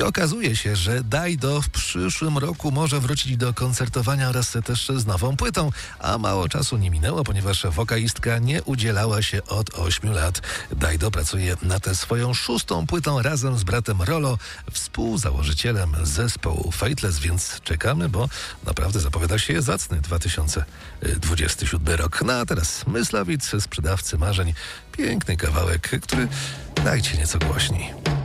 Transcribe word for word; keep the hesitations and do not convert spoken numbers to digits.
I okazuje się, że Dajdo w przyszłym roku może wrócić do koncertowania oraz też z nową płytą, a mało czasu nie minęło, ponieważ wokalistka nie udzielała się od ośmiu lat. Dajdo pracuje nad swoją szóstą płytą razem z bratem Rolo, współzałożycielem zespołu Fateless, więc czekamy, bo naprawdę zapowiada się zacny dwa tysiące dwudziesty siódmy rok. No a teraz Myslowic, sprzedawcy marzeń. Piękny kawałek, który dajcie nieco głośniej.